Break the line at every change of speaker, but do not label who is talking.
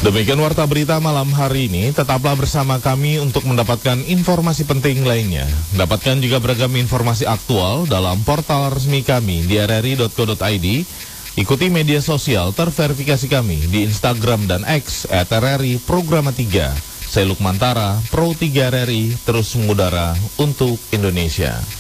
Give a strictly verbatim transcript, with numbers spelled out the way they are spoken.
Demikian warta berita malam hari ini. Tetaplah bersama kami untuk mendapatkan informasi penting lainnya. Dapatkan juga beragam informasi aktual dalam portal resmi kami di r r i dot co dot i d. Ikuti media sosial terverifikasi kami di Instagram dan X at r r i programa tiga. Saya Lukmantara, Pro tiga R R I, terus mengudara untuk Indonesia.